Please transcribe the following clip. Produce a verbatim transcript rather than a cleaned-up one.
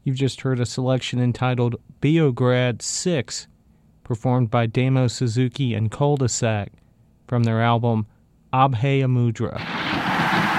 You've just heard a selection entitled Beograd six, performed by Damo Suzuki and Cul-de-sac, from their album Abhe Amudra.